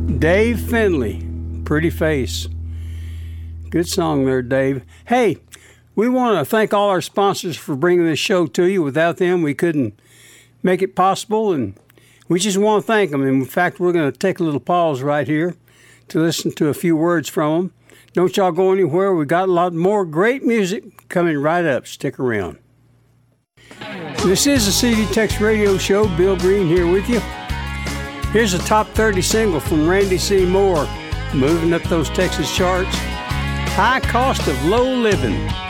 Dave Finley, Pretty Face. Good song there, Dave. Hey, we want to thank all our sponsors for bringing this show to you. Without them, we couldn't make it possible, and we just want to thank them. In fact, we're going to take a little pause right here to listen to a few words from them. Don't y'all go anywhere. We got a lot more great music coming right up. Stick around. This is the CD Tex Radio Show. Bill Green here with you. Here's a top 30 single from Randy C. Moore, moving up those Texas charts. High Cost of Low Living.